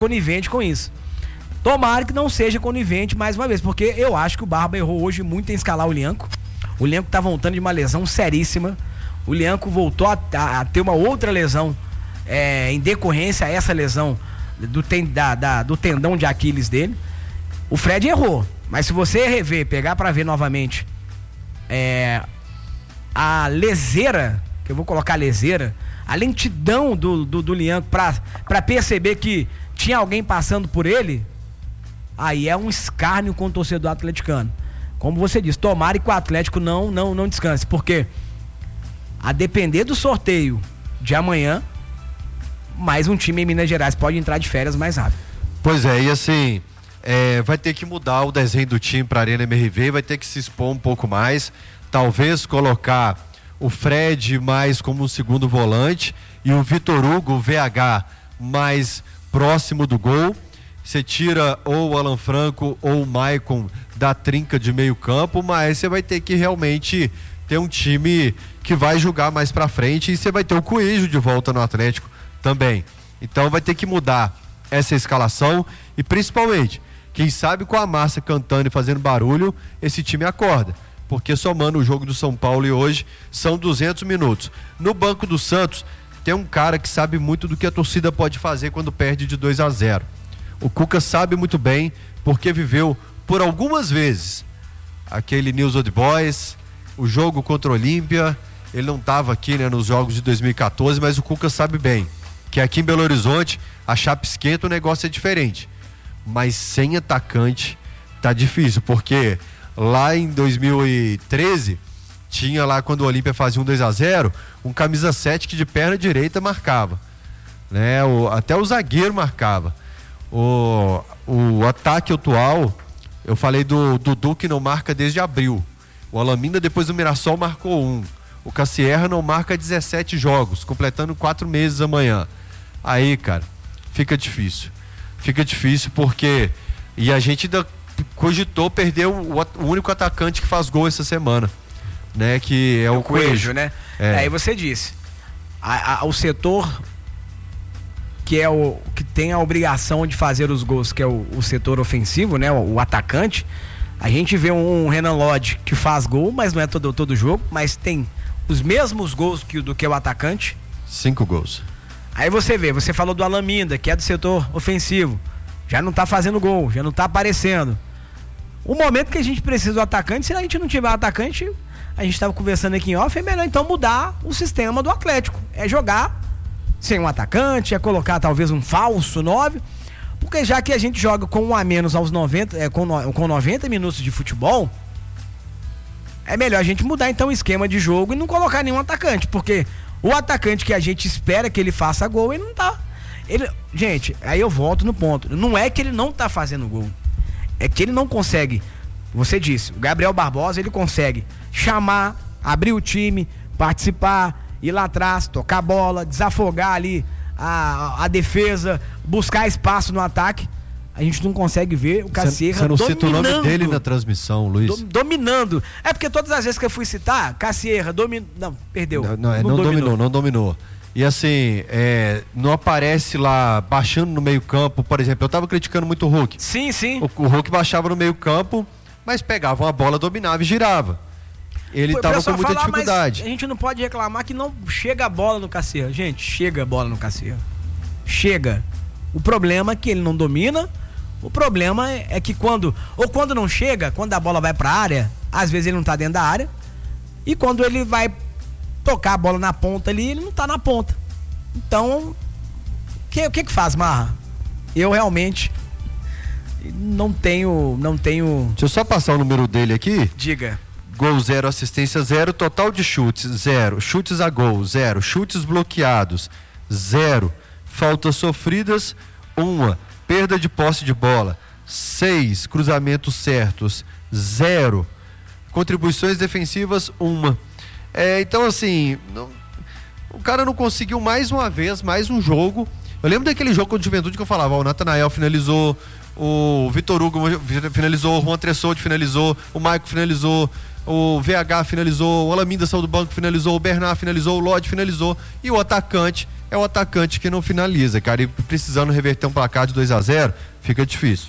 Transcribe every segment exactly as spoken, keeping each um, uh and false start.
conivente com isso. Tomara que não seja conivente mais uma vez, porque eu acho que o Barba errou hoje muito em escalar o Lianco. O Lianco tá voltando de uma lesão seríssima. O Lianco voltou a, a, a ter uma outra lesão é, em decorrência a essa lesão do, ten, da, da, do tendão de Aquiles dele. O Fred errou, mas se você rever, pegar pra ver novamente é, a leseira, que eu vou colocar leseira, a lentidão do, do, do Lianco pra, pra perceber que tinha alguém passando por ele, aí é um escárnio com o torcedor atleticano. Como você disse, tomara que o Atlético não, não, não descanse, porque a depender do sorteio de amanhã, mais um time em Minas Gerais pode entrar de férias mais rápido. Pois é, e assim, é, vai ter que mudar o desenho do time para a Arena M R V, vai ter que se expor um pouco mais, talvez colocar o Fred mais como um segundo volante e o Vitor Hugo, o V H, mais próximo do gol. Você tira ou o Alan Franco ou o Maicon da trinca de meio campo, mas você vai ter que realmente ter um time que vai jogar mais pra frente, e você vai ter o Coelho de volta no Atlético também. Então vai ter que mudar essa escalação e principalmente, quem sabe com a Massa cantando e fazendo barulho, esse time acorda. Porque somando o jogo do São Paulo e hoje, são duzentos minutos. No banco do Santos, tem um cara que sabe muito do que a torcida pode fazer quando perde de dois a zero. O Cuca sabe muito bem, porque viveu por algumas vezes aquele News Old Boys, o jogo contra o Olímpia. Ele não estava aqui, né, nos jogos de dois mil e quatorze, mas o Cuca sabe bem que aqui em Belo Horizonte a chapa esquenta, o negócio é diferente, mas sem atacante tá difícil, porque lá em dois mil e treze tinha lá, quando o Olímpia fazia um dois a zero, um camisa sete que de perna direita marcava, né? O, até o zagueiro marcava. O, o ataque atual, eu falei do Dudu, que não marca desde abril. O Alamina, depois do Mirassol, marcou um. O Cassierra não marca dezessete jogos, completando quatro meses amanhã. Aí, cara, fica difícil. Fica difícil porque... E a gente ainda cogitou perder o, o único atacante que faz gol essa semana, né? Que é, é o, o Coelho, né? É. Aí você disse, a, a, o setor que é o que tem a obrigação de fazer os gols, que é o, o setor ofensivo, né? O, o atacante. A gente vê um, um Renan Lodge que faz gol, mas não é todo, todo jogo, mas tem os mesmos gols que, do que o atacante. Cinco gols. Aí você vê, você falou do Alaminda, que é do setor ofensivo. Já não tá fazendo gol, já não tá aparecendo. O momento que a gente precisa do atacante, se a gente não tiver atacante, a gente tava conversando aqui em off, é melhor então mudar o sistema do Atlético. É jogar sem um atacante, é colocar talvez um falso nove, porque já que a gente joga com um a menos aos noventa, é, com, no, com noventa minutos de futebol, é melhor a gente mudar então o esquema de jogo e não colocar nenhum atacante, porque o atacante que a gente espera que ele faça gol, ele não tá. Ele, gente, aí eu volto no ponto. Não é que ele não tá fazendo gol, é que ele não consegue. Você disse, o Gabriel Barbosa, ele consegue chamar, abrir o time, participar, ir lá atrás, tocar a bola, desafogar ali a, a, a defesa, buscar espaço no ataque. A gente não consegue ver o Cassierra dominando. Você não cita o nome dele na transmissão, Luiz? Do, dominando. É porque todas as vezes que eu fui citar, Cassierra dominou. Não, perdeu. Não, não, não, não dominou. dominou, não dominou. E assim, é, não aparece lá baixando no meio campo, por exemplo, eu tava criticando muito o Hulk. Sim, sim. O, o Hulk baixava no meio campo, mas pegava uma bola, dominava e girava. Ele Pô, tava com muita falar, dificuldade. A gente não pode reclamar que não chega a bola no Cassierra. Gente, chega a bola no Cassierra. Chega. O problema é que ele não domina. O problema é, é que quando, ou quando não chega, quando a bola vai pra área, às vezes ele não tá dentro da área. E quando ele vai tocar a bola na ponta ali, ele não tá na ponta. Então, o que, que que faz, Marra? Eu realmente não tenho, não tenho... Deixa eu só passar o número dele aqui. Diga. Gol zero, assistência zero, total de chutes zero, chutes a gol zero, chutes bloqueados zero, faltas sofridas uma, perda de posse de bola seis, cruzamentos certos zero, contribuições defensivas uma. É, então assim, não, o cara não conseguiu mais uma vez, mais um jogo. Eu lembro daquele jogo contra o Juventude que eu falava, ó, o Natanael finalizou, o Vitor Hugo finalizou, o Juan Tressoldi finalizou, o Maicon finalizou, o V H finalizou, o Alaminda saiu do banco, finalizou, o Bernard finalizou, o Lodge finalizou, e o atacante é o atacante que não finaliza, cara, e precisando reverter um placar de dois a zero, fica difícil.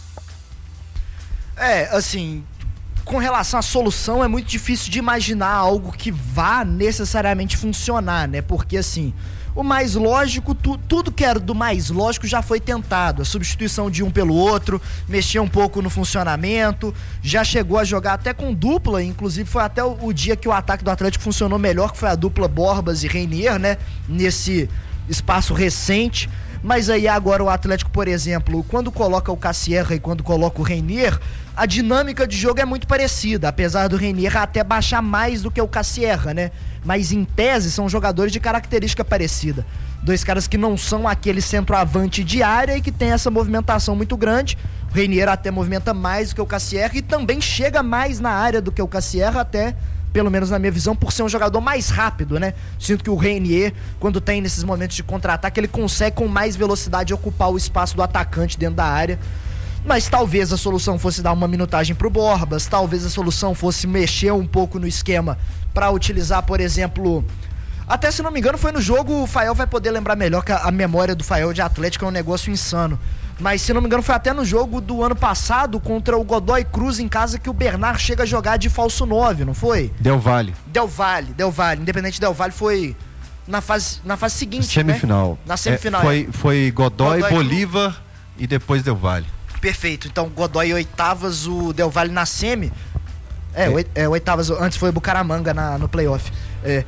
É, assim, com relação à solução, é muito difícil de imaginar algo que vá necessariamente funcionar, né? Porque, assim, o mais lógico, tu, tudo que era do mais lógico já foi tentado. A substituição de um pelo outro, mexer um pouco no funcionamento, já chegou a jogar até com dupla, inclusive foi até o, o dia que o ataque do Atlético funcionou melhor, que foi a dupla Borbas e Reinier, né? Nesse espaço recente. Mas aí agora o Atlético, por exemplo, quando coloca o Cassierra e quando coloca o Reinier, a dinâmica de jogo é muito parecida, apesar do Reinier até baixar mais do que o Cassierra, né? Mas em tese são jogadores de característica parecida. Dois caras que não são aquele centroavante de área e que tem essa movimentação muito grande. O Reinier até movimenta mais do que o Cassierra e também chega mais na área do que o Cassierra, até, pelo menos na minha visão, por ser um jogador mais rápido, né? Sinto que o Reinier, quando tem nesses momentos de contra-ataque, ele consegue com mais velocidade ocupar o espaço do atacante dentro da área. Mas talvez a solução fosse dar uma minutagem pro Borbas, talvez a solução fosse mexer um pouco no esquema para utilizar, por exemplo... Até se não me engano foi no jogo, o Fael vai poder lembrar melhor, que a, a memória do Fael de Atlético é um negócio insano. Mas se não me engano foi até no jogo do ano passado contra o Godoy Cruz em casa que o Bernard chega a jogar de falso nove, não foi? Del Valle. Del Valle, Del Valle. Independente Del Valle foi na fase, na fase seguinte, semifinal. Né? Na semifinal. É, foi, foi Godoy, Godoy Bolívar Cruz. E depois Del Valle. Perfeito. Então Godoy oitavas, o Del Valle na semi. É, é. é oitavas, antes foi o Bucaramanga na, no playoff. É.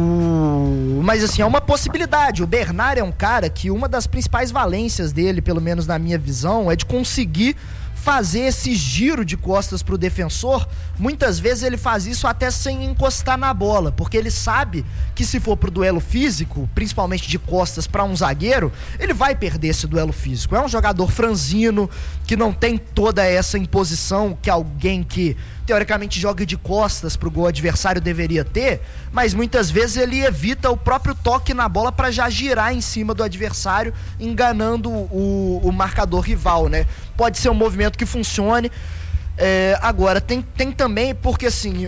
O... Mas assim, é uma possibilidade. O Bernard é um cara que uma das principais valências dele, pelo menos na minha visão, é de conseguir fazer esse giro de costas pro defensor. Muitas vezes ele faz isso até sem encostar na bola, porque ele sabe que se for pro duelo físico, principalmente de costas para um zagueiro, ele vai perder esse duelo físico. É um jogador franzino, que não tem toda essa imposição que alguém que teoricamente joga de costas pro gol adversário deveria ter, mas muitas vezes ele evita o próprio toque na bola para já girar em cima do adversário, enganando o, o marcador rival, né? Pode ser um movimento que funcione. É, agora, tem, tem também, porque assim,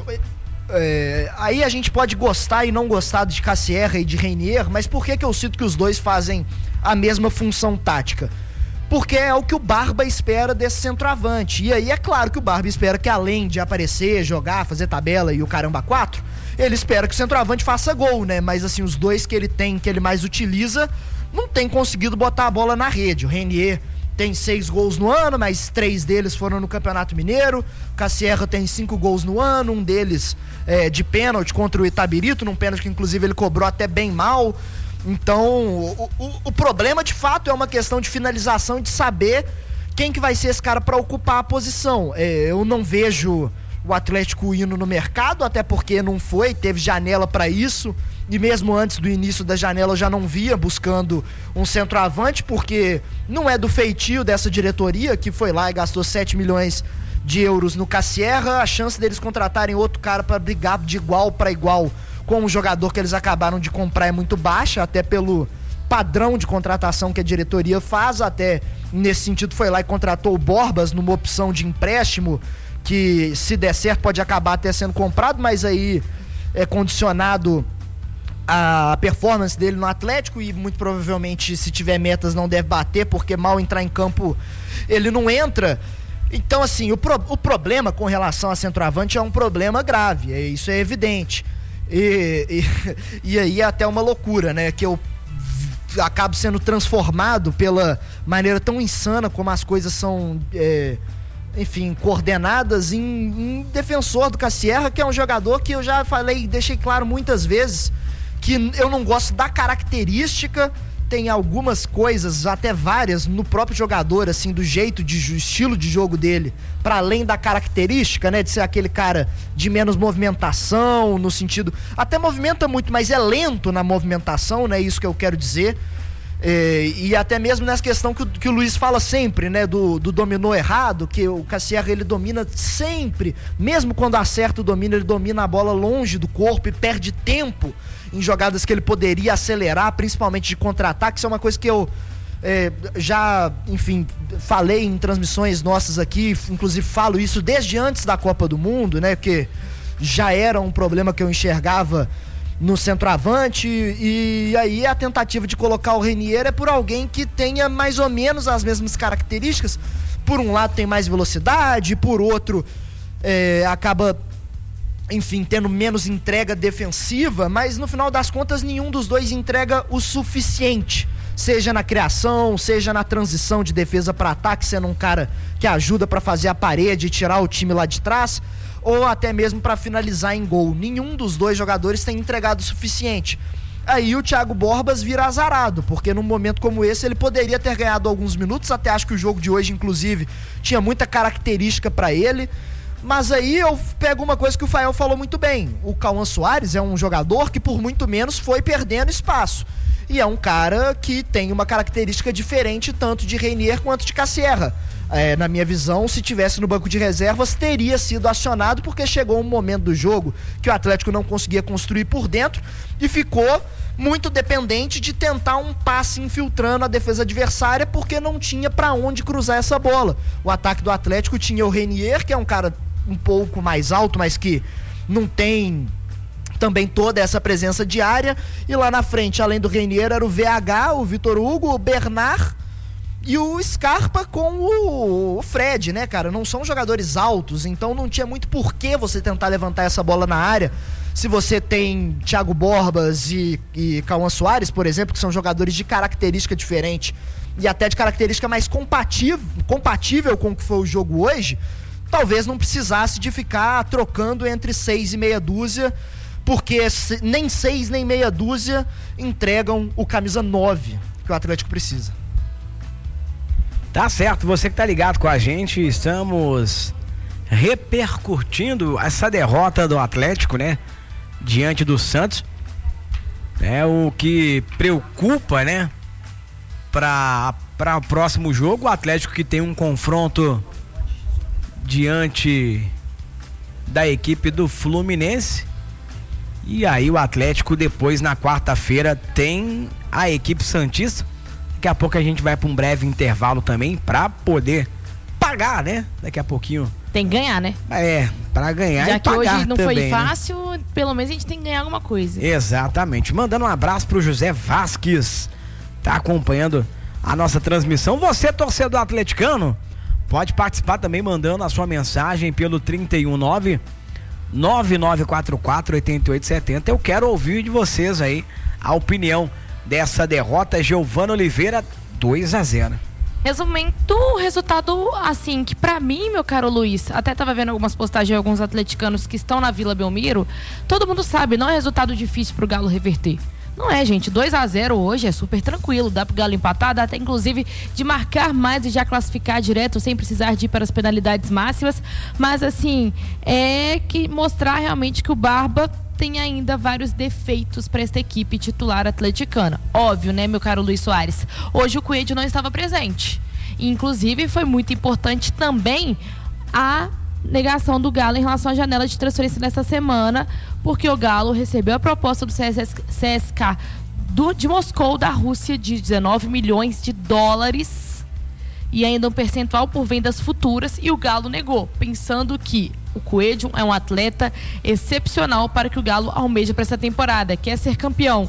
é, aí a gente pode gostar e não gostar de Cassierra e de Reinier, mas por que que eu sinto que os dois fazem a mesma função tática? Porque é o que o Barba espera desse centroavante. E aí é claro que o Barba espera que, além de aparecer, jogar, fazer tabela e o caramba quatro, ele espera que o centroavante faça gol, né? Mas assim, os dois que ele tem, que ele mais utiliza, não tem conseguido botar a bola na rede. O Reinier tem seis gols no ano, mas três deles foram no Campeonato Mineiro. O Cassierra tem cinco gols no ano, um deles é, de pênalti contra o Itabirito, num pênalti que inclusive ele cobrou até bem mal. Então, o, o, o problema de fato é uma questão de finalização, de saber quem que vai ser esse cara para ocupar a posição. É, eu não vejo o Atlético indo no mercado, até porque não foi, teve janela para isso, e mesmo antes do início da janela eu já não via buscando um centroavante, porque não é do feitio dessa diretoria que foi lá e gastou sete milhões de euros no Cassierra. A chance deles contratarem outro cara para brigar de igual para igual com o jogador que eles acabaram de comprar é muito baixa, até pelo padrão de contratação que a diretoria faz. Até nesse sentido foi lá e contratou o Borbas numa opção de empréstimo que, se der certo, pode acabar até sendo comprado, mas aí é condicionado a performance dele no Atlético, e muito provavelmente, se tiver metas, não deve bater, porque mal entrar em campo ele não entra. Então assim, o, pro, o problema com relação a centroavante é um problema grave, é, isso é evidente. E, e, e aí é até uma loucura, né? Que eu acabo sendo transformado pela maneira tão insana como as coisas são, é, enfim, coordenadas em, em defensor do Cassierra, que é um jogador que eu já falei, deixei claro muitas vezes, que eu não gosto da característica. Tem algumas coisas, até várias, no próprio jogador, assim, do jeito, de estilo de jogo dele, para além da característica, né, de ser aquele cara de menos movimentação, no sentido, até movimenta muito, mas é lento na movimentação, né, isso que eu quero dizer. É, e até mesmo nessa questão que, que o Luiz fala sempre, né, do, do dominó errado, que o Cassierra, ele domina sempre, mesmo quando acerta o domínio, ele domina a bola longe do corpo e perde tempo em jogadas que ele poderia acelerar, principalmente de contra-ataque. Isso é uma coisa que eu é, já, enfim, falei em transmissões nossas aqui, inclusive falo isso desde antes da Copa do Mundo, né, porque já era um problema que eu enxergava no centroavante, e aí a tentativa de colocar o Renier é por alguém que tenha mais ou menos as mesmas características. Por um lado tem mais velocidade, por outro é, acaba, enfim, tendo menos entrega defensiva, mas no final das contas nenhum dos dois entrega o suficiente, seja na criação, seja na transição de defesa para ataque, sendo um cara que ajuda para fazer a parede e tirar o time lá de trás, ou até mesmo para finalizar em gol. Nenhum dos dois jogadores tem entregado o suficiente. Aí o Thiago Borbas vira azarado, porque num momento como esse ele poderia ter ganhado alguns minutos, até acho que o jogo de hoje, inclusive, tinha muita característica para ele. Mas aí eu pego uma coisa que o Fael falou muito bem. O Cauã Soares é um jogador que por muito menos foi perdendo espaço. E é um cara que tem uma característica diferente tanto de Renier quanto de Cassierra. É, na minha visão, se tivesse no banco de reservas, teria sido acionado, porque chegou um momento do jogo que o Atlético não conseguia construir por dentro e ficou muito dependente de tentar um passe infiltrando a defesa adversária, porque não tinha para onde cruzar essa bola. O ataque do Atlético tinha o Renier, que é um cara um pouco mais alto, mas que não tem também toda essa presença de área, e lá na frente, além do Renier, era o V H, o Vitor Hugo, o Bernard e o Scarpa com o, o Fred, né, cara? Não são jogadores altos, então não tinha muito porquê você tentar levantar essa bola na área. Se você tem Thiago Borbas e, e Cauã Soares, por exemplo, que são jogadores de característica diferente e até de característica mais compatível, compatível com o que foi o jogo hoje, talvez não precisasse de ficar trocando entre seis e meia dúzia, porque nem seis nem meia dúzia entregam o camisa nove que o Atlético precisa. Tá certo, você que tá ligado com a gente, estamos repercutindo essa derrota do Atlético, né, diante do Santos. É o que preocupa, né, para para o próximo jogo. O Atlético que tem um confronto diante da equipe do Fluminense. E aí o Atlético depois na quarta-feira tem a equipe santista. Daqui a pouco a gente vai para um breve intervalo também para poder pagar, né? Daqui a pouquinho. Tem que ganhar, né? É, para ganhar Já e pagar também. Já que hoje não também, foi né? fácil, pelo menos a gente tem que ganhar alguma coisa. Exatamente. Mandando um abraço pro José Vasques, tá acompanhando a nossa transmissão. Você, torcedor atleticano, pode participar também mandando a sua mensagem pelo trinta e um nove nove nove quatro quatro oito oito sete zero. Eu quero ouvir de vocês aí a opinião dessa derrota. Giovana Oliveira, dois a zero. Resumindo, o resultado, assim, que pra mim, meu caro Luiz, até tava vendo algumas postagens de alguns atleticanos que estão na Vila Belmiro, todo mundo sabe, não é resultado difícil pro Galo reverter. Não é, gente, dois a zero hoje é super tranquilo, dá pro Galo empatar, dá até inclusive de marcar mais e já classificar direto sem precisar de ir para as penalidades máximas, mas assim, é que mostrar realmente que o Barba tem ainda vários defeitos para esta equipe titular atleticana. Óbvio, né, meu caro Luiz Soares? Hoje o Coelho não estava presente. Inclusive, foi muito importante também a negação do Galo em relação à janela de transferência nessa semana, porque o Galo recebeu a proposta do C S K do, de Moscou, da Rússia, de dezenove milhões de dólares e ainda um percentual por vendas futuras, e o Galo negou, pensando que o Coelho é um atleta excepcional para que o Galo almeja para essa temporada, quer ser campeão.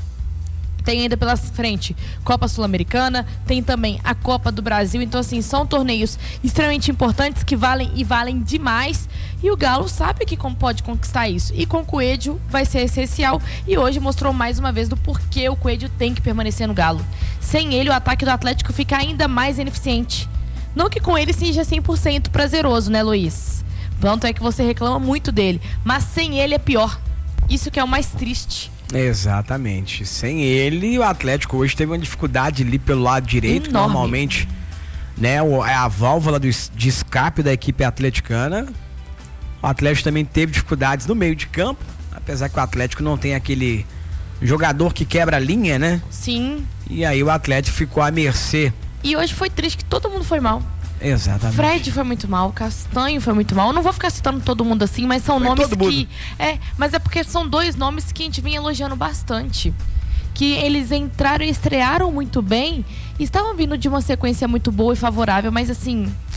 Tem ainda pela frente Copa Sul-Americana, tem também a Copa do Brasil, então assim, são torneios extremamente importantes que valem e valem demais, e o Galo sabe que pode conquistar isso, e com o Coelho vai ser essencial, e hoje mostrou mais uma vez do porquê o Coelho tem que permanecer no Galo. Sem ele o ataque do Atlético fica ainda mais ineficiente, não que com ele seja cem por cento prazeroso, né, Luiz? Tanto é que você reclama muito dele, mas sem ele é pior, isso que é o mais triste. Exatamente. Sem ele, o Atlético hoje teve uma dificuldade ali pelo lado direito, que normalmente, né, é a válvula do, de escape da equipe atleticana. O Atlético também teve dificuldades no meio de campo, apesar que o Atlético não tem aquele jogador que quebra a linha, né? Sim. E aí o Atlético ficou à mercê. E hoje foi triste que todo mundo foi mal. Exatamente. Fred foi muito mal, Castanho foi muito mal. Eu não vou ficar citando todo mundo assim, mas são foi nomes que... É, mas é porque são dois nomes que a gente vinha elogiando bastante. Que eles entraram e estrearam muito bem e estavam vindo de uma sequência muito boa e favorável, mas assim...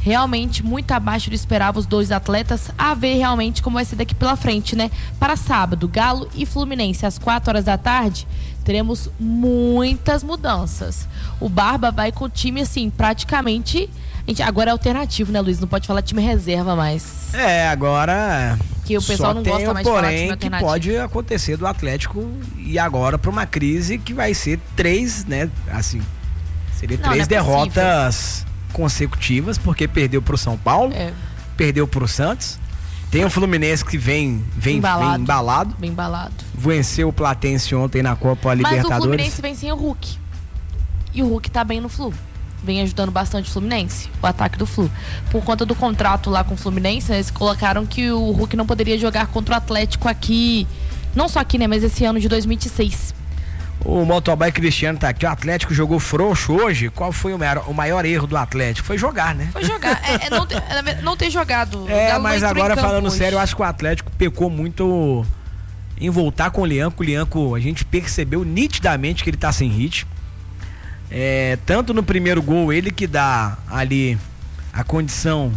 realmente muito abaixo do esperava os dois atletas. A ver realmente como vai ser daqui pela frente, né? Para sábado, Galo e Fluminense às quatro horas da tarde, teremos muitas mudanças. O Barba vai com o time assim, praticamente... Gente, agora é alternativo, né, Luiz? Não pode falar time reserva mais. É, agora... Que o pessoal só não tem gosta o mais de falar time porém que alternativo. pode acontecer do Atlético e agora para uma crise que vai ser três, né? Assim, seria Não, três não é derrotas consecutivas, porque perdeu pro São Paulo, É, perdeu pro Santos. Tem o Fluminense que vem, vem, Embalado. vem embalado. bem embalado. Venceu o Platense ontem na Copa Mas o Libertadores. Fluminense vem sem o Hulk. E o Hulk tá bem no Flu. Vem ajudando bastante o Fluminense, o ataque do Flu. Por conta do contrato lá com o Fluminense, eles colocaram que o Hulk não poderia jogar contra o Atlético aqui, não só aqui, né, mas esse ano de dois mil e vinte e seis. O motoboy Cristiano tá aqui. O Atlético jogou frouxo hoje. Qual foi o maior, o maior erro do Atlético? Foi jogar, né? Foi jogar, é, é não, ter, é não ter jogado. O É, Galo mas não entrou em agora campo falando hoje. sério, eu acho que o Atlético pecou muito em voltar com o Lianco. O Lianco, a gente percebeu nitidamente que ele tá sem ritmo. É, tanto no primeiro gol, ele que dá ali a condição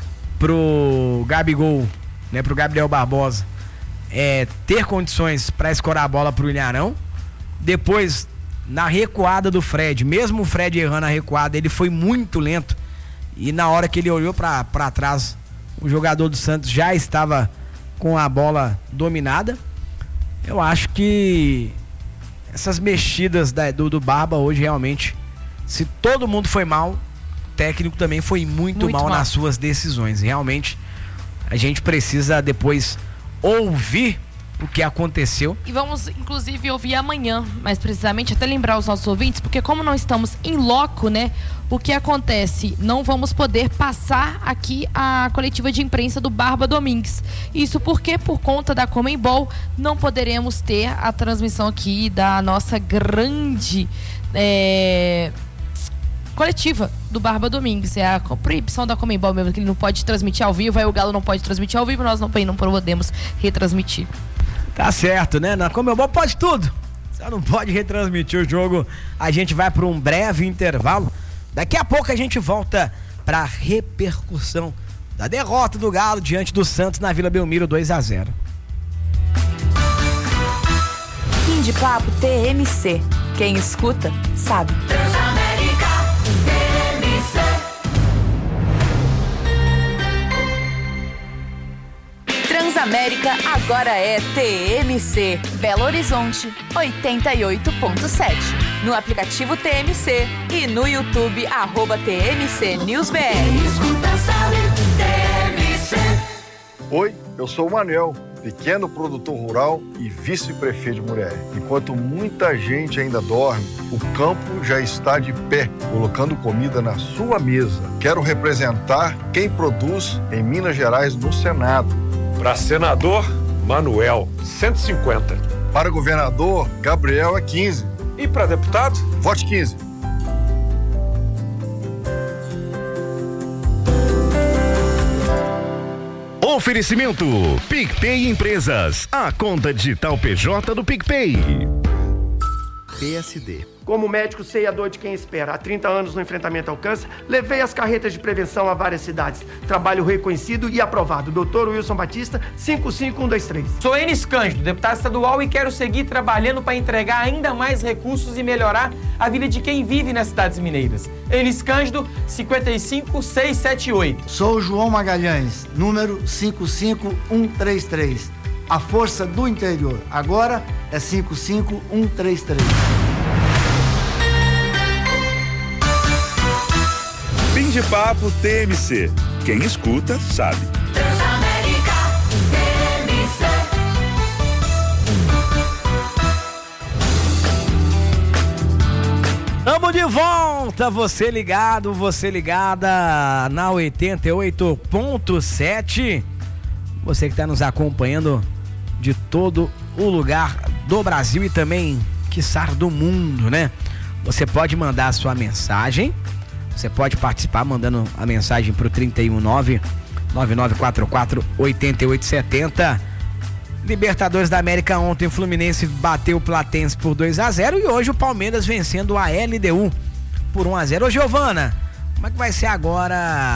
pro Gabigol, né, pro Gabriel Barbosa, é, ter condições para escorar a bola pro Ilharão. Depois, na recuada do Fred, mesmo o Fred errando a recuada, ele foi muito lento. E na hora que ele olhou para trás, o jogador do Santos já estava com a bola dominada. Eu acho que essas mexidas da, do, do Barba hoje realmente, se todo mundo foi mal, o técnico também foi muito, Muito mal, mal. nas suas decisões. Realmente, a gente precisa depois ouvir o que aconteceu. E vamos, inclusive, ouvir amanhã, mais precisamente, até lembrar os nossos ouvintes, porque como não estamos em loco, né, o que acontece? Não vamos poder passar aqui a coletiva de imprensa do Barba Domingues. Isso porque, por conta da Conmebol, não poderemos ter a transmissão aqui da nossa grande é, coletiva do Barba Domingues. É a proibição da Conmebol mesmo, que ele não pode transmitir ao vivo, aí o Galo não pode transmitir ao vivo, nós não, não podemos retransmitir. Tá certo, né? Na Conmebol pode tudo. Só não pode retransmitir o jogo. A gente vai para um breve intervalo. Daqui a pouco a gente volta para repercussão da derrota do Galo diante do Santos na Vila Belmiro, dois a zero. Fim de papo T M C. Quem escuta, sabe. Transamérica T M C. Transamérica agora é T M C. Belo Horizonte, oitenta e oito ponto sete. No aplicativo T M C e no YouTube, arroba T M C News B R. Quem escuta sabe, T M C. Oi, eu sou o Manuel, pequeno produtor rural e vice-prefeito de Muriaé. Enquanto muita gente ainda dorme, o campo já está de pé, colocando comida na sua mesa. Quero representar quem produz em Minas Gerais no Senado. Para senador, Manuel, cento e cinquenta. Para governador, Gabriel é quinze. E para deputado? Vote quinze. Oferecimento PicPay Empresas, a conta digital P J do PicPay. P S D. Como médico, sei a dor de quem espera. Há trinta anos no enfrentamento ao câncer, levei as carretas de prevenção a várias cidades. Trabalho reconhecido e aprovado. doutor Wilson Batista, cinco cinco um dois três. Sou Enis Cândido, deputado estadual, e quero seguir trabalhando para entregar ainda mais recursos e melhorar a vida de quem vive nas cidades mineiras. Enis Cândido, cinco cinco seis sete oito. Sou João Magalhães, número cinco cinco um três três. A força do interior. Agora é cinco cinco um três três. Fim de papo T M C. Quem escuta, sabe. Transamérica T M C. Tamo de volta, você ligado, você ligada na oitenta e oito ponto sete. Você que está nos acompanhando de todo o lugar do Brasil e também, quiçá, do mundo, né? Você pode mandar a sua mensagem. Você pode participar mandando a mensagem pro trinta e um nove nove nove quatro quatro oito oito sete zero. Libertadores da América ontem, o Fluminense bateu o Platense por dois a zero e hoje o Palmeiras vencendo a L D U por um a zero. Ô Giovana, como é que vai ser agora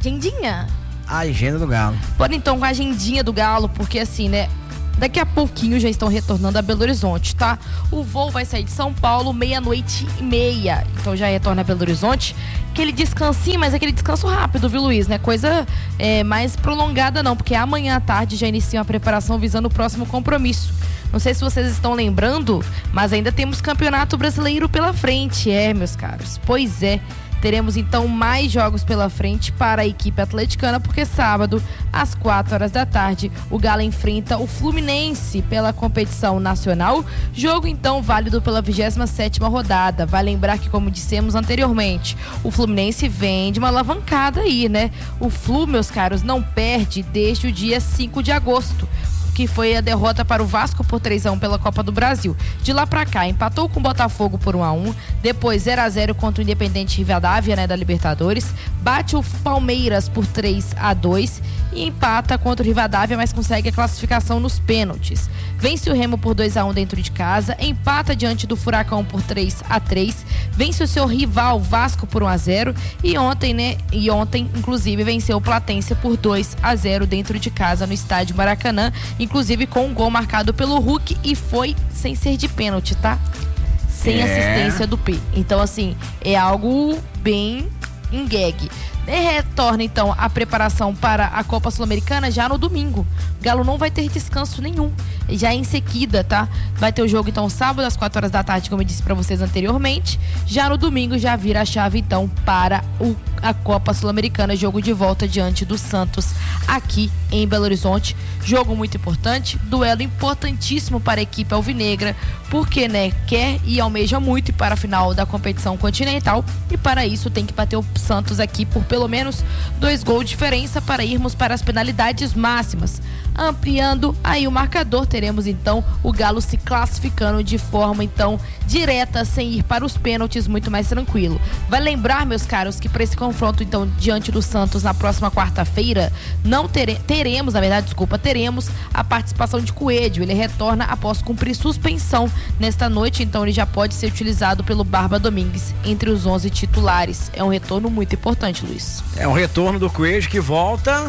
Agendinha. A agenda do Galo. Bora então com a agendinha do Galo, porque assim, né? Daqui a pouquinho já estão retornando a Belo Horizonte, tá? O voo vai sair de São Paulo meia-noite e meia. Então já retorna a Belo Horizonte. Aquele descansinho, mas aquele descanso rápido, viu, Luiz? Não é coisa é, mais prolongada, não. Porque amanhã à tarde já inicia a preparação visando o próximo compromisso. Não sei se vocês estão lembrando, mas ainda temos Campeonato Brasileiro pela frente. É, meus caros. Pois é. Teremos então mais jogos pela frente para a equipe atleticana, porque sábado, às quatro horas da tarde, o Galo enfrenta o Fluminense pela competição nacional. Jogo então válido pela vigésima sétima rodada. Vai lembrar que, como dissemos anteriormente, o Fluminense vem de uma alavancada aí, né? O Flu, meus caros, não perde desde o dia cinco de agosto. Que foi a derrota para o Vasco por três a um pela Copa do Brasil. De lá pra cá, empatou com o Botafogo por um a um, depois zero a zero contra o Independente Rivadavia, né, da Libertadores, bate o Palmeiras por três a dois e empata contra o Rivadavia, mas consegue a classificação nos pênaltis. Vence o Remo por dois a um dentro de casa, empata diante do Furacão por três a três, vence o seu rival Vasco por um a zero e ontem, né, e ontem, inclusive, venceu o Platense por dois a zero dentro de casa no estádio Maracanã, inclusive com um gol marcado pelo Hulk e foi sem ser de pênalti, tá? Sem É. assistência do P. Então, assim, é algo bem enguegue. Retorna, então, a preparação para a Copa Sul-Americana já no domingo. O Galo não vai ter descanso nenhum. Já em seguida, tá? Vai ter o jogo, então, sábado, às quatro horas da tarde, como eu disse pra vocês anteriormente. Já no domingo, já vira a chave, então, para o, a Copa Sul-Americana. Jogo de volta diante do Santos, aqui em Belo Horizonte. Jogo muito importante, duelo importantíssimo para a equipe alvinegra, porque, né, quer e almeja muito ir para a final da competição continental. E para isso tem que bater o Santos aqui por pelo menos dois gols de diferença para irmos para as penalidades máximas. Ampliando aí o marcador, teremos então o Galo se classificando de forma então direta, sem ir para os pênaltis, muito mais tranquilo. Vai lembrar, meus caros, que para esse confronto então diante do Santos na próxima quarta-feira, não tere teremos, na verdade, desculpa, teremos a participação de Coelho. Ele retorna após cumprir suspensão nesta noite, então ele já pode ser utilizado pelo Barba Domingues entre os onze titulares. É um retorno muito importante, Luiz. É um retorno do Coelho que volta.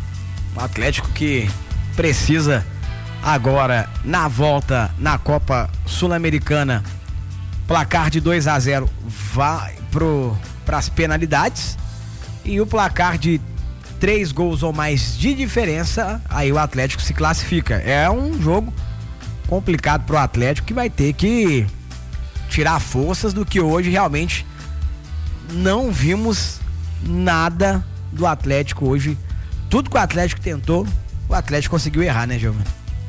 O Atlético que precisa agora, na volta na Copa Sul-Americana, placar de dois a zero vai para as penalidades, e o placar de três gols ou mais de diferença, aí o Atlético se classifica. É um jogo complicado pro Atlético, que vai ter que tirar forças do que hoje realmente não vimos nada do Atlético hoje. Tudo que o Atlético tentou, o Atlético conseguiu errar, né, Giovana?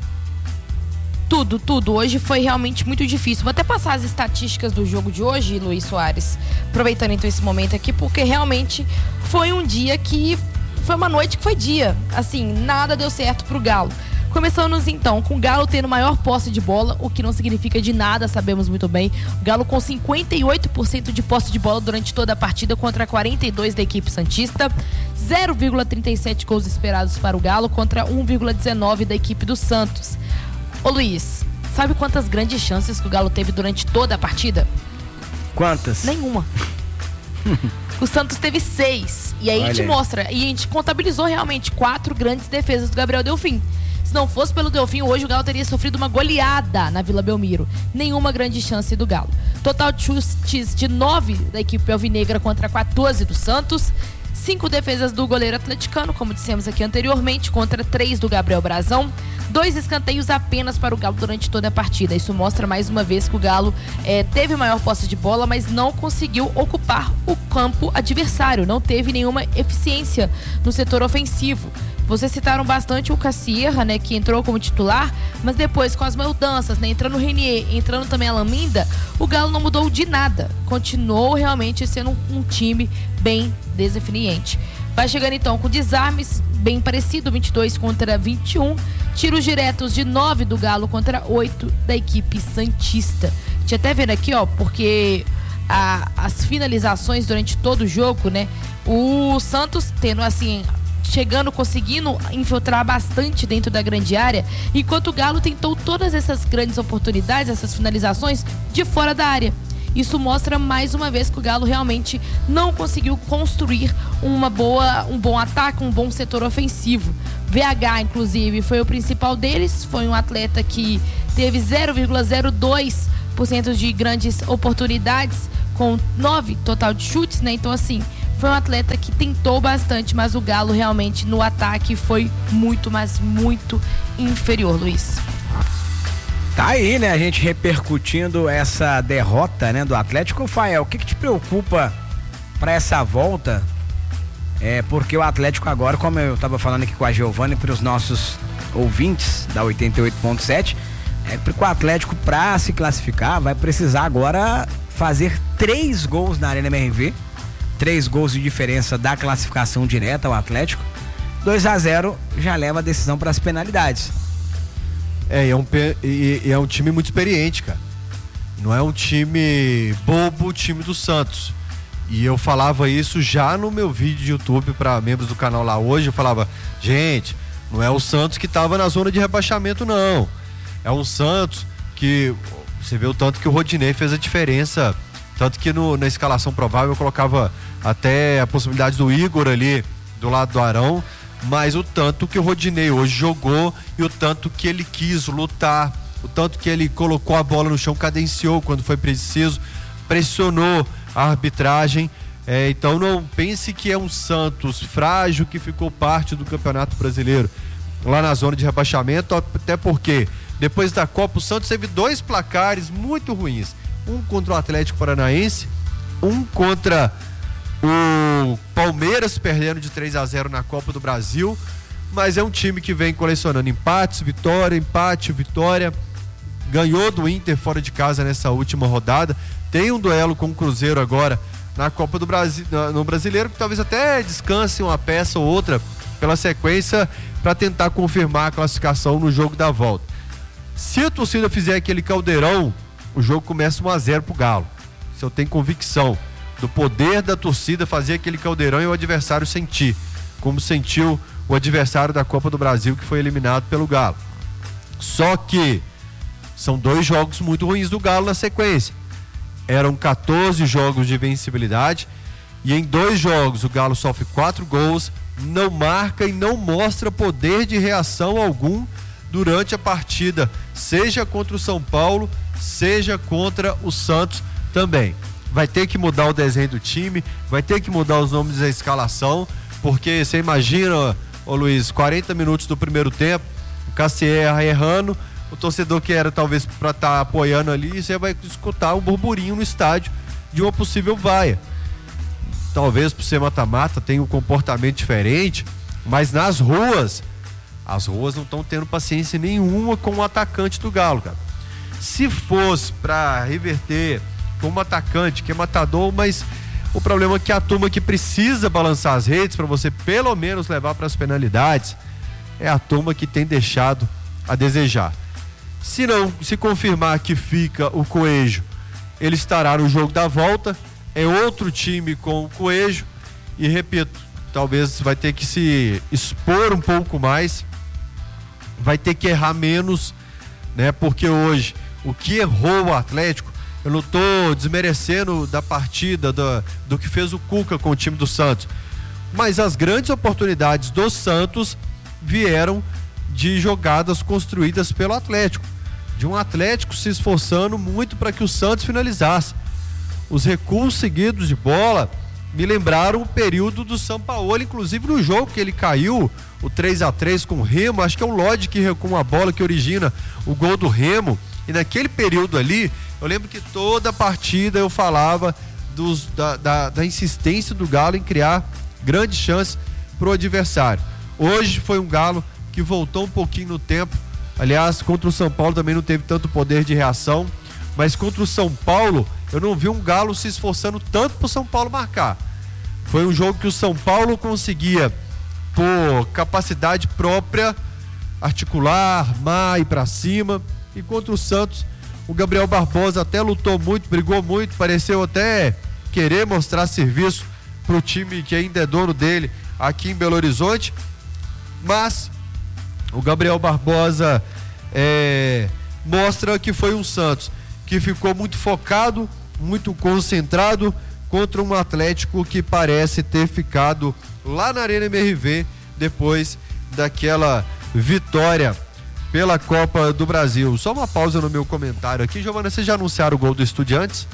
Tudo, tudo. Hoje foi realmente muito difícil. Vou até passar as estatísticas do jogo de hoje, Luiz Soares, aproveitando então esse momento aqui, porque realmente foi um dia que... Foi uma noite que foi dia. Assim, nada deu certo pro Galo. Começamos então com o Galo tendo maior posse de bola, o que não significa de nada, sabemos muito bem. O Galo com cinquenta e oito por cento de posse de bola durante toda a partida contra quarenta e dois por cento da equipe santista. zero vírgula trinta e sete gols esperados para o Galo contra um vírgula dezenove da equipe do Santos. Ô Luiz, sabe quantas grandes chances que o Galo teve durante toda a partida? Quantas? Nenhuma. O Santos teve seis. E aí Olha. a gente mostra. E a gente contabilizou realmente quatro grandes defesas do Gabriel Delfim. Se não fosse pelo Delfim, hoje o Galo teria sofrido uma goleada na Vila Belmiro. Nenhuma grande chance do Galo. Total de chutes de nove da equipe alvinegra contra quatorze do Santos. Cinco defesas do goleiro atleticano, como dissemos aqui anteriormente, contra três do Gabriel Brazão. Dois escanteios apenas para o Galo durante toda a partida. Isso mostra mais uma vez que o Galo é, teve maior posse de bola, mas não conseguiu ocupar o campo adversário. Não teve nenhuma eficiência no setor ofensivo. Vocês citaram bastante o Cassierra, né, que entrou como titular, mas depois com as mudanças, né, entrando o Renier, entrando também a Laminda, o Galo não mudou de nada. Continuou realmente sendo um, um time bem desafiante. Vai chegando então com desarmes bem parecido, vinte e dois contra vinte e um. Tiros diretos de nove do Galo contra oito da equipe santista. Deixa eu até ver aqui, ó, porque a, as finalizações durante todo o jogo, né, o Santos tendo assim... chegando, conseguindo infiltrar bastante dentro da grande área, enquanto o Galo tentou todas essas grandes oportunidades, essas finalizações de fora da área. Isso mostra mais uma vez que o Galo realmente não conseguiu construir uma boa, um bom ataque, um bom setor ofensivo. V H, inclusive, foi o principal deles, foi um atleta que teve zero vírgula zero dois por cento de grandes oportunidades, com nove total de chutes, né? Então, assim, foi um atleta que tentou bastante, mas o Galo realmente no ataque foi muito, mas muito inferior, Luiz. Tá aí, né, a gente repercutindo essa derrota, né, do Atlético. Fael, o que que te preocupa para essa volta? É porque o Atlético agora, como eu tava falando aqui com a Giovana e para os nossos ouvintes da oitenta e oito ponto sete, é porque o Atlético, para se classificar, vai precisar agora fazer três gols na Arena M R V, três gols de diferença da classificação direta ao Atlético. dois a zero já leva a decisão para as penalidades. É, é um, e, e é um time muito experiente, cara. Não é um time bobo, o time do Santos. E eu falava isso já no meu vídeo de YouTube para membros do canal lá hoje. Eu falava, gente, não é o Santos que estava na zona de rebaixamento, não. É um Santos que, você vê o tanto que o Rodinei fez a diferença, tanto que no, na escalação provável eu colocava até a possibilidade do Igor ali do lado do Arão, mas o tanto que o Rodinei hoje jogou e o tanto que ele quis lutar, o tanto que ele colocou a bola no chão, cadenciou quando foi preciso, pressionou a arbitragem. É, então não pense que é um Santos frágil que ficou parte do Campeonato Brasileiro lá na zona de rebaixamento, até porque depois da Copa o Santos teve dois placares muito ruins, um contra o Atlético Paranaense, um contra o Palmeiras, perdendo de três a zero na Copa do Brasil, mas é um time que vem colecionando empates, vitória, empate, vitória, ganhou do Inter fora de casa nessa última rodada, tem um duelo com o Cruzeiro agora na Copa do Brasil, no Brasileiro, que talvez até descanse uma peça ou outra pela sequência para tentar confirmar a classificação no jogo da volta. Se a torcida fizer aquele caldeirão, o jogo começa um a zero pro Galo. Se eu tenho convicção do poder da torcida fazer aquele caldeirão e o adversário sentir, como sentiu o adversário da Copa do Brasil que foi eliminado pelo Galo. Só que são dois jogos muito ruins do Galo na sequência. Eram quatorze jogos de vencibilidade e em dois jogos o Galo sofre quatro gols, não marca e não mostra poder de reação algum durante a partida, seja contra o São Paulo, seja contra o Santos também. Vai ter que mudar o desenho do time, vai ter que mudar os nomes da escalação, porque você imagina, ô Luiz, quarenta minutos do primeiro tempo, o Cassier errando, o torcedor que era talvez para estar tá apoiando ali, você vai escutar um burburinho no estádio de uma possível vaia. Talvez por ser mata-mata tenha um comportamento diferente, mas nas ruas, as ruas não estão tendo paciência nenhuma com o atacante do Galo, cara. Se fosse para reverter como atacante, que é matador, mas o problema é que a turma que precisa balançar as redes para você pelo menos levar para as penalidades é a turma que tem deixado a desejar. Se não, se confirmar que fica o Coelho, ele estará no jogo da volta, é outro time com o Coelho e repito, talvez vai ter que se expor um pouco mais, vai ter que errar menos, né? Porque hoje o que errou o Atlético, eu não estou desmerecendo da partida do, do que fez o Cuca com o time do Santos, mas as grandes oportunidades do Santos vieram de jogadas construídas pelo Atlético, de um Atlético se esforçando muito para que o Santos finalizasse. Os recuos seguidos de bola me lembraram o período do Sampaoli, inclusive no jogo que ele caiu, o três a três com o Remo, acho que é o Lodge que recua uma bola que origina o gol do Remo, e naquele período ali, eu lembro que toda a partida eu falava dos, da, da, da insistência do Galo em criar grandes chances para o adversário. Hoje foi um Galo que voltou um pouquinho no tempo, aliás, contra o São Paulo também não teve tanto poder de reação, mas contra o São Paulo eu não vi um Galo se esforçando tanto para o São Paulo marcar. Foi um jogo que o São Paulo conseguia, por capacidade própria, articular, armar, ir para cima. E contra o Santos, o Gabriel Barbosa até lutou muito, brigou muito, pareceu até querer mostrar serviço para o time que ainda é dono dele aqui em Belo Horizonte. Mas o Gabriel Barbosa é, mostra que foi um Santos que ficou muito focado muito concentrado contra um Atlético que parece ter ficado lá na Arena M R V depois daquela vitória pela Copa do Brasil. Só uma pausa no meu comentário aqui. Giovana, vocês já anunciaram o gol do Estudiantes?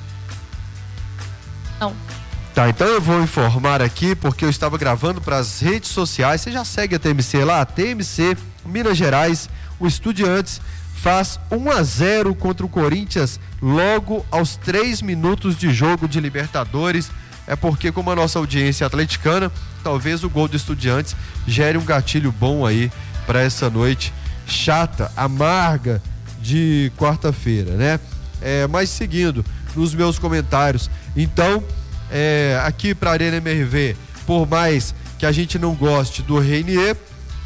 Não. Tá, então eu vou informar aqui, porque eu estava gravando para as redes sociais. Você já segue a T M C lá? T M C Minas Gerais. O Estudiantes faz um a zero contra o Corinthians logo aos três minutos de jogo de Libertadores. É porque, como a nossa audiência é atleticana, talvez o gol do Estudiantes gere um gatilho bom aí para essa noite chata, amarga de quarta-feira, né? É, mas seguindo nos meus comentários, então, é, aqui para a Arena M R V, por mais que a gente não goste do Reinier,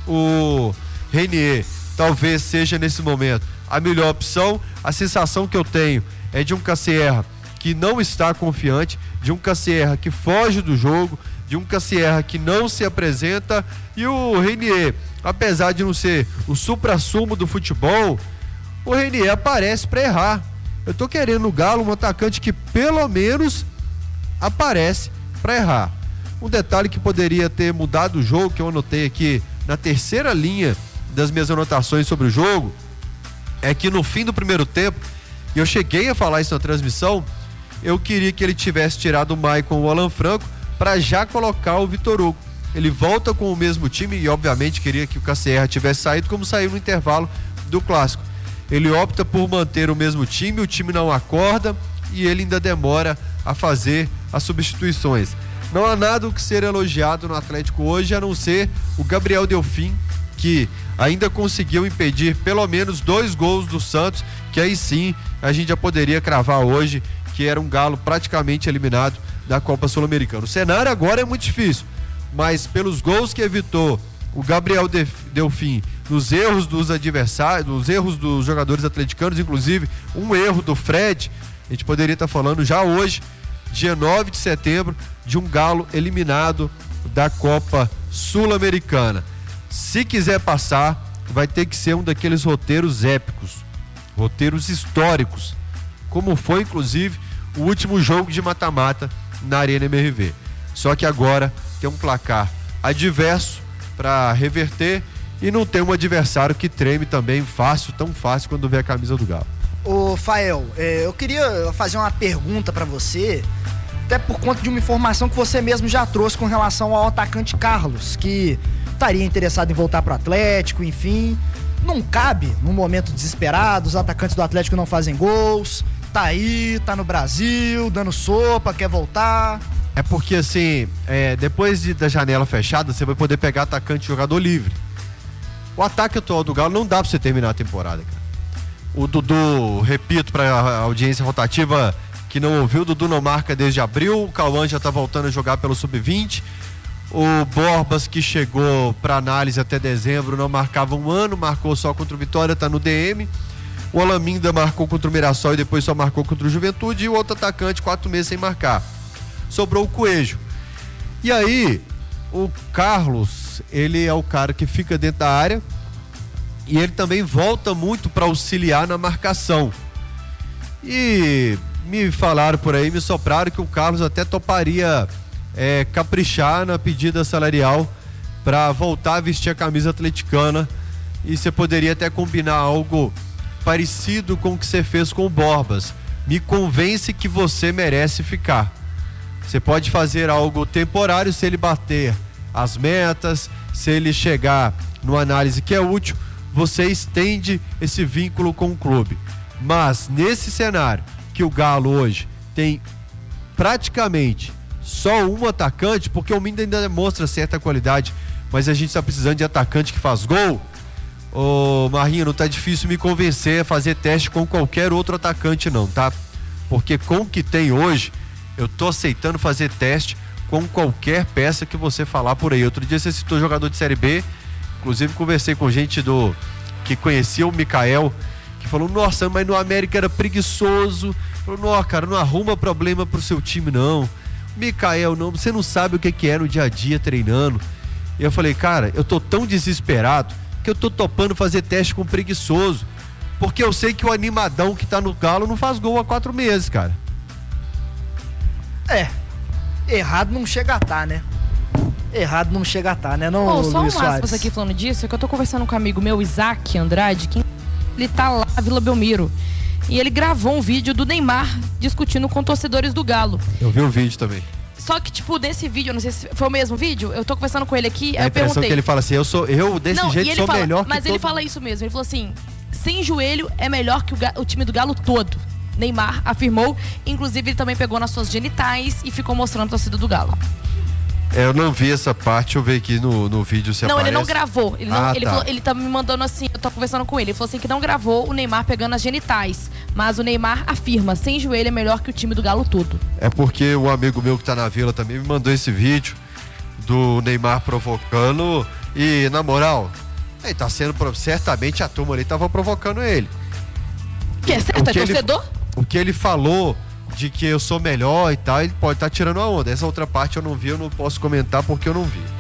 o Reinier talvez seja nesse momento a melhor opção. A sensação que eu tenho é de um Cassierra que não está confiante, de um Cassierra que foge do jogo, de um Cassierra que não se apresenta, e o Reinier, apesar de não ser o suprassumo do futebol, o Reinier aparece para errar. Eu tô querendo no Galo um atacante que pelo menos aparece para errar. Um detalhe que poderia ter mudado o jogo, que eu anotei aqui na terceira linha das minhas anotações sobre o jogo, é que no fim do primeiro tempo, e eu cheguei a falar isso na transmissão, eu queria que ele tivesse tirado o Maicon ou o Alan Franco para já colocar o Vitor Hugo. Ele volta com o mesmo time e obviamente queria que o Cassierra tivesse saído como saiu no intervalo do Clássico. Ele opta por manter o mesmo time, o time não acorda e ele ainda demora a fazer as substituições. Não há nada o que ser elogiado no Atlético hoje, a não ser o Gabriel Delfim, que ainda conseguiu impedir pelo menos dois gols do Santos, que aí sim a gente já poderia cravar hoje que era um Galo praticamente eliminado da Copa Sul-Americana. O cenário agora é muito difícil, mas pelos gols que evitou o Gabriel Delfim, nos erros dos adversários, nos erros dos jogadores atleticanos, inclusive um erro do Fred, a gente poderia estar falando já hoje, dia nove de setembro, de um Galo eliminado da Copa Sul-Americana. Se quiser passar, vai ter que ser um daqueles roteiros épicos, roteiros históricos, como foi inclusive o último jogo de mata-mata na Arena M R V. Só que agora tem um placar adverso para reverter e não tem um adversário que treme também fácil, tão fácil quando vê a camisa do Galo. Ô Fael, é, eu queria fazer uma pergunta para você, até por conta de uma informação que você mesmo já trouxe com relação ao atacante Carlos, que estaria interessado em voltar pro Atlético, enfim. Não cabe, num momento desesperado, os atacantes do Atlético não fazem gols, tá aí, tá no Brasil, dando sopa, quer voltar. É porque assim, é, depois de, da janela fechada, você vai poder pegar atacante e jogador livre. O ataque atual do Galo não dá pra você terminar a temporada, cara. O Dudu, repito pra audiência rotativa que não ouviu, o Dudu não marca desde abril, o Cauã já tá voltando a jogar pelo sub vinte, o Borbas, que chegou para análise até dezembro, não marcava um ano, marcou só contra o Vitória, tá no D M. O Alaminda marcou contra o Mirassol e depois só marcou contra o Juventude, e o outro atacante quatro meses sem marcar. Sobrou o Coelho. E aí, o Carlos, ele é o cara que fica dentro da área e ele também volta muito para auxiliar na marcação. E me falaram por aí, me sopraram que o Carlos até toparia é, caprichar na pedida salarial para voltar a vestir a camisa atleticana, e você poderia até combinar algo parecido com o que você fez com o Borbas. Me convence que você merece ficar. Você pode fazer algo temporário se ele bater as metas, se ele chegar numa análise que é útil, você estende esse vínculo com o clube. Mas nesse cenário que o Galo hoje tem praticamente só um atacante, porque o Minda ainda demonstra certa qualidade, mas a gente está precisando de atacante que faz gol. Ô Marinho, não tá difícil me convencer a fazer teste com qualquer outro atacante não, tá? Porque com o que tem hoje, eu tô aceitando fazer teste com qualquer peça que você falar por aí. Outro dia você citou jogador de Série B, inclusive conversei com gente do que conhecia o Mikael, que falou, nossa, mas no América era preguiçoso. Falou, não, cara, não arruma problema pro seu time não. Mikael, não, você não sabe o que que é no dia a dia treinando. E eu falei, cara, eu tô tão desesperado que eu tô topando fazer teste com preguiçoso, porque eu sei que o animadão que tá no Galo não faz gol há quatro meses, cara. É, errado não chega a estar, né? Errado não chega a estar, né? Não, oh, só um Luiz Soares. aspas aqui falando disso, é que eu tô conversando com um amigo meu, Isaac Andrade, que ele tá lá na Vila Belmiro. E ele gravou um vídeo do Neymar discutindo com torcedores do Galo. Eu vi o vídeo também. Só que, tipo, nesse vídeo, eu não sei se foi o mesmo vídeo, eu tô conversando com ele aqui, A aí eu impressão perguntei. que ele fala assim, eu sou, eu desse não, jeito e ele sou fala, melhor que Mas ele todo... fala isso mesmo, ele falou assim, sem joelho é melhor que o, ga- o time do Galo todo. Neymar afirmou, inclusive ele também pegou nas suas genitais e ficou mostrando a torcida do Galo. É, eu não vi essa parte, deixa eu ver aqui no, no vídeo se não, aparece. ele não gravou. Ele, não, ah, ele, tá. falou, ele tá me mandando assim, eu tô conversando com ele. Ele falou assim que não gravou o Neymar pegando as genitais. Mas o Neymar afirma, sem joelho é melhor que o time do Galo todo. É porque um amigo meu que tá na Vila também me mandou esse vídeo do Neymar provocando e, na moral, ele tá sendo, certamente a turma ali tava provocando ele. Que é certo, é torcedor? Ele, o que ele falou de que eu sou melhor e tal, ele pode estar tá tirando a onda. Essa outra parte eu não vi, eu não posso comentar porque eu não vi.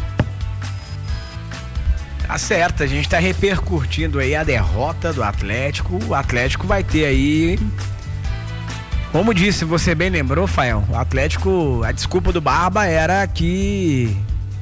Tá certo, a gente tá repercutindo aí a derrota do Atlético. O Atlético vai ter aí, como disse, você bem lembrou, Fael, o Atlético, a desculpa do Barba era que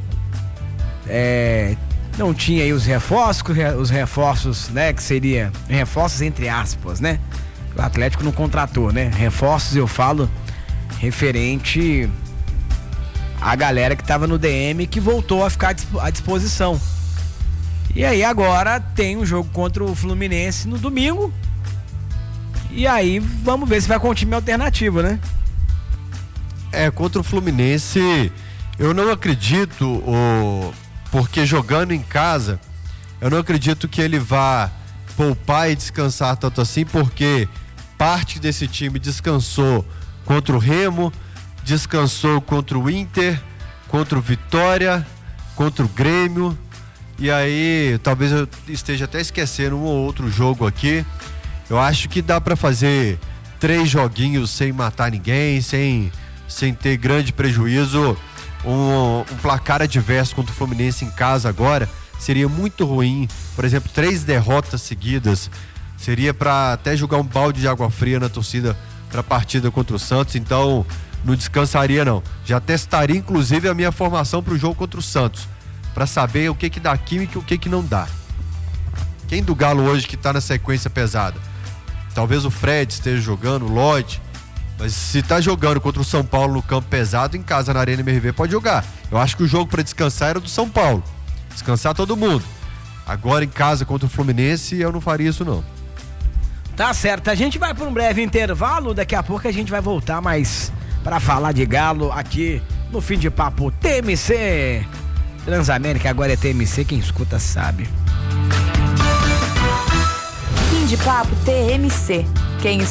é, não tinha aí os reforços, os reforços, né, que seria reforços entre aspas, né? O Atlético não contratou, né? Reforços eu falo referente à galera que tava no D M que voltou a ficar à disposição. E aí agora tem um jogo contra o Fluminense no domingo. E aí vamos ver se vai com um time alternativo, né? É, contra o Fluminense eu não acredito, o... porque jogando em casa, eu não acredito que ele vá poupar e descansar tanto assim, porque parte desse time descansou contra o Remo, descansou contra o Inter, contra o Vitória, contra o Grêmio, e aí talvez eu esteja até esquecendo um ou outro jogo aqui. Eu acho que dá para fazer três joguinhos sem matar ninguém, sem, sem ter grande prejuízo. Um, um placar adverso contra o Fluminense em casa agora seria muito ruim. Por exemplo, três derrotas seguidas seria para até jogar um balde de água fria na torcida para a partida contra o Santos. Então não descansaria não. Já testaria inclusive a minha formação para o jogo contra o Santos, para saber o que que dá química e o que que não dá. Quem do Galo hoje que tá na sequência pesada? Talvez o Fred esteja jogando, o Lodge. Mas se tá jogando contra o São Paulo no campo pesado, em casa na Arena M R V pode jogar. Eu acho que o jogo para descansar era do São Paulo. Descansar todo mundo. Agora em casa contra o Fluminense eu não faria isso não. Tá certo, a gente vai por um breve intervalo, daqui a pouco a gente vai voltar mais para falar de Galo aqui no Fim de Papo T M C. Transamérica agora é T M C, quem escuta sabe. Fim de Papo T M C. Quem